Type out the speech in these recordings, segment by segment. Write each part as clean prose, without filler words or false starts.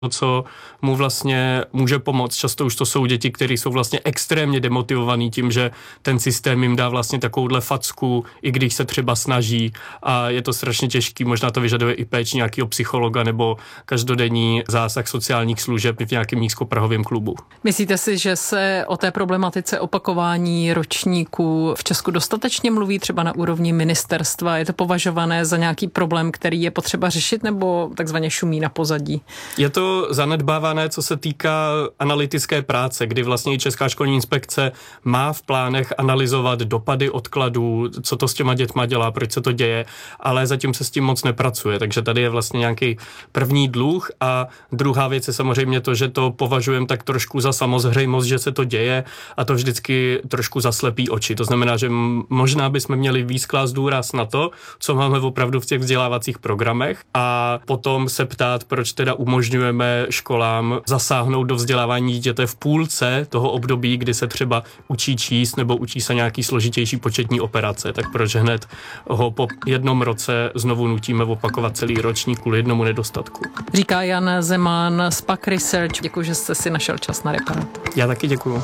co mu vlastně může pomoct. Často už to jsou děti, které jsou vlastně extrémně demotivovaný tím, že ten systém jim dá vlastně takovouhle facku, i když se třeba snaží a je to strašně těžký. Možná to vyžaduje i péči nějakého psychologa nebo každodenní zásah sociálních služeb v nějakém nízkoprahovém klubu. Myslíte si, že se o té problematice opakování ročníků v Česku dostatečně mluví třeba na úrovni ministerstva? Je to považované za nějaký problém, který je potřeba řešit, nebo takzvaně šumí na pozadí? Je to zanedbávané, co se týká analytické práce, kdy vlastně i Česká školní inspekce má v plánech analyzovat dopady odkladů, co to s těma dětma dělá, proč se to děje, ale zatím se s tím moc nepracuje, takže tady je vlastně nějaký první dluh a druhá věc je samozřejmě to, že to považujeme tak trošku za samozřejmost, že se to děje a to vždycky trošku zaslepí oči. To znamená, že možná bychom měli víc klást důraz na to, co máme opravdu v těch vzdělávacích programech a potom se ptát, proč teda umožňujeme školám zasáhnout do vzdělávání dítěte v půlce toho období, kdy se třeba učí číst nebo učí se nějaký složitější početní operace, tak proč hned ho po jednom roce znovu nutíme opakovat celý ročník kvůli jednomu nedostatku. Říká Jan Zeman z PAK Research. Děkuji, že jste si našel čas na Reparát. Já taky děkuju.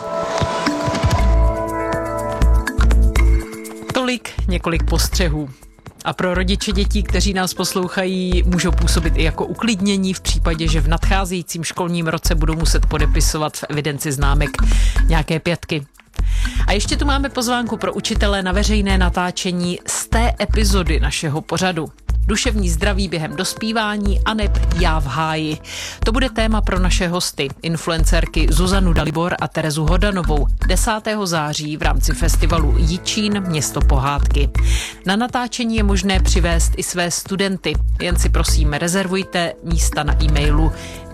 Tolik několik postřehů. A pro rodiče dětí, kteří nás poslouchají, můžou působit i jako uklidnění v případě, že v nadcházejícím školním roce budou muset podepisovat v evidenci známek nějaké 5. A ještě tu máme pozvánku pro učitele na veřejné natáčení z té epizody našeho pořadu. Duševní zdraví během dospívání aneb já v háji. To bude téma pro naše hosty, influencerky Zuzanu Dalibor a Terezu Hodanovou 10. září v rámci festivalu Jičín Město pohádky. Na natáčení je možné přivést i své studenty. Jen si prosím rezervujte místa na e-mailu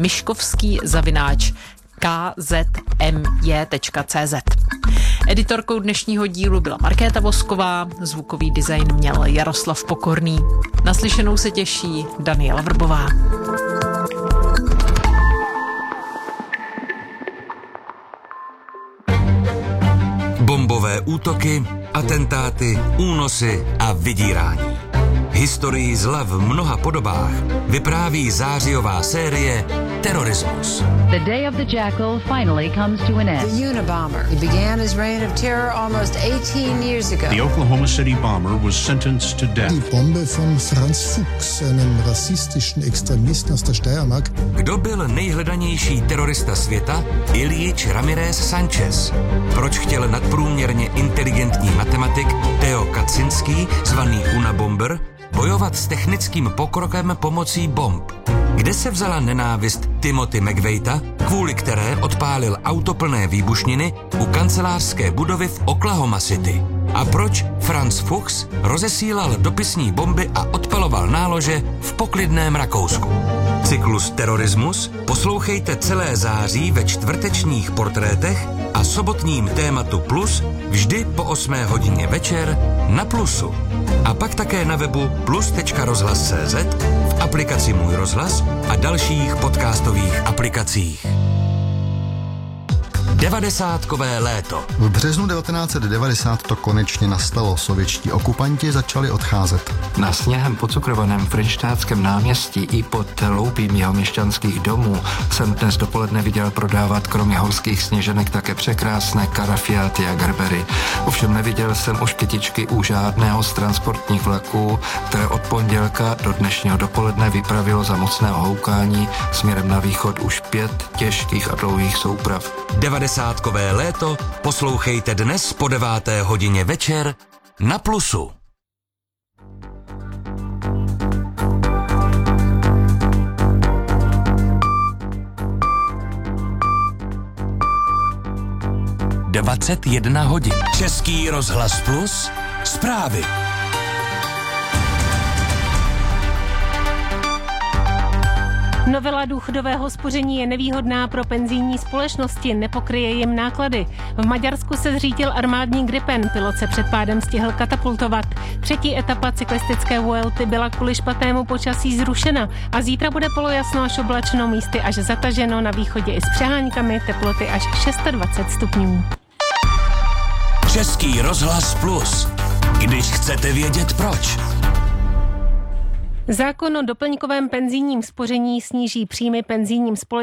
miškovský@kzmy.cz. Editorkou dnešního dílu byla Markéta Vosková, zvukový design měl Jaroslav Pokorný. Naslyšenou se těší Daniela Vrbová. Bombové útoky, atentáty, únosy a vydírání. Historii zla v mnoha podobách vypráví zářijová série Terorismus. The day of the jackal finally comes to an end. The Unabomber. He began his reign of terror almost 18 years ago. The Oklahoma City bomber was sentenced to death. Die Bombe von Franz Fuchs, einem rassistischen Extremisten aus der Steiermark. Kdo byl nejhledanější terorista světa? Ilyich Ramirez Sanchez. Proč chtěl nadprůměrně inteligentní matematik Theo Kaczynski, zvaný Unabomber, bojovat s technickým pokrokem pomocí bomb? Kde se vzala nenávist Timothy McVeighta, kvůli které odpálil auto plné výbušniny u kancelářské budovy v Oklahoma City? A proč Franz Fuchs rozesílal dopisní bomby a odpaloval nálože v poklidném Rakousku? Cyklus Terorismus poslouchejte celé září ve čtvrtečních portrétech a sobotním tématu Plus vždy po 8 hodině večer na Plusu. A pak také na webu plus.rozhlas.cz, v aplikaci Můj rozhlas a dalších podcastových aplikacích. 90kové léto. V březnu 1990 to konečně nastalo. Sovětští okupanti začali odcházet. Na sněhem pocukrovaném Frenštátském náměstí i pod loupím jeho měšťanských domů jsem dnes dopoledne viděl prodávat kromě horských sněženek také překrásné karafiáty a gerbery. Ovšem neviděl jsem už kytičky u žádného z transportních vlaků, které od pondělka do dnešního dopoledne vypravilo za mocného houkání směrem na východ už 5 těžkých a dlouhých souprav. 90kové léto poslouchejte dnes po 9 hodině večer na Plusu. (21 hodin). Český rozhlas Plus, zprávy. Novela důchodového spoření je nevýhodná pro penzijní společnosti, nepokryje jim náklady. V Maďarsku se zřítil armádní Gripen, pilot se před pádem stihl katapultovat. 3. etapa cyklistické Vuelty byla kvůli špatnému počasí zrušena a zítra bude polojasno až oblačno, místy až zataženo, na východě i s přeháňkami, teploty až 26 stupňů. Český rozhlas Plus, když chcete vědět proč. Zákon o doplňkovém penzijním spoření sníží příjmy penzijním společnostem